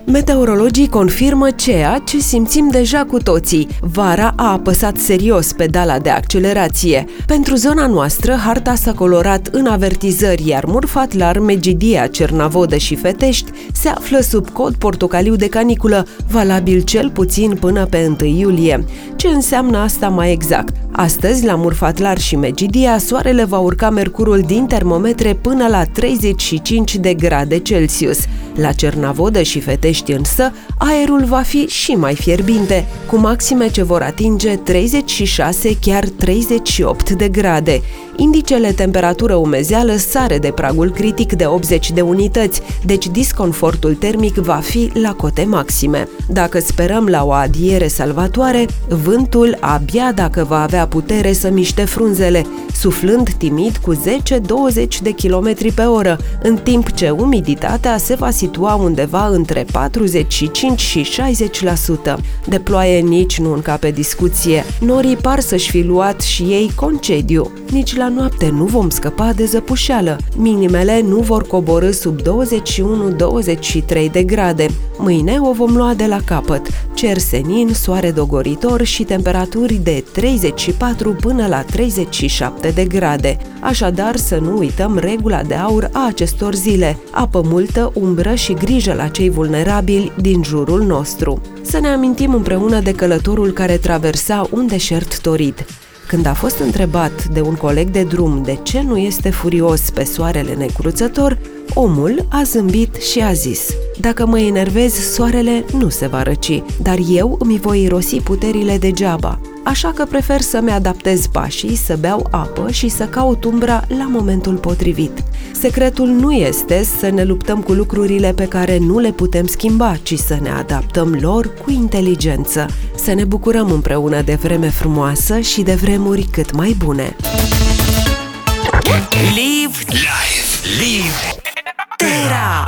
Meteorologii confirmă ceea ce simțim deja cu toții. Vara a apăsat serios pedala de accelerație. Pentru zona noastră, harta s-a colorat în avertizări, iar Murfatlar, Megidia, Cernavodă și Fetești se află sub cod portocaliu de caniculă, valabil cel puțin până pe 1 iulie. Ce înseamnă asta mai exact? Astăzi, la Murfatlar și Megidia, soarele va urca mercurul din termometre până la 35 de grade Celsius. La Cernavodă și Fetești însă, aerul va fi și mai fierbinte, cu maxime ce vor atinge 36, chiar 38 de grade. Indicele temperatură-umezeală sare de pragul critic de 80 de unități, deci disconfortul termic va fi la cote maxime. Dacă sperăm la o adiere salvatoare, vântul abia dacă va avea putere să miște frunzele, suflând timid cu 10-20 de km pe oră, în timp ce umiditatea se va situa undeva între 45 și 60%. De ploaie nici nu încape discuție. Norii par să-și fi luat și ei concediu. Nici la noapte nu vom scăpa de zăpușeală. Minimele nu vor coborî sub 21-23 de grade. Mâine o vom lua de la capăt. Cer senin, soare dogoritor și temperaturi de 34 până la 37 de grade. Așadar, să nu uităm regula de aur a acestor zile: apă multă, umbră și grijă la cei vulnerabili din jurul nostru. Să ne amintim împreună de călătorul care traversa un deșert torid. Când a fost întrebat de un coleg de drum de ce nu este furios pe soarele necruțător, omul a zâmbit și a zis: dacă mă enervez, soarele nu se va răci, dar eu îmi voi irosi puterile degeaba. Așa că prefer să-mi adaptez pașii, să beau apă și să caut umbra la momentul potrivit. Secretul nu este să ne luptăm cu lucrurile pe care nu le putem schimba, ci să ne adaptăm lor cu inteligență. Să ne bucurăm împreună de vreme frumoasă și de vremuri cât mai bune. Live Terra.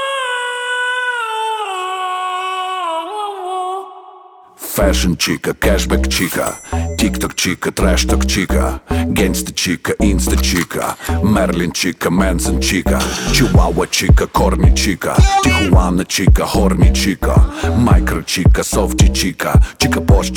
Fashion chica, cashback chica, TikTok chica, trash talk chica, gangsta chica, insta chica, Merlin chica, Manson chica, Chihuahua chica, corny chica, Tijuana chica, horny chica, micro chica, softy chica, chica posh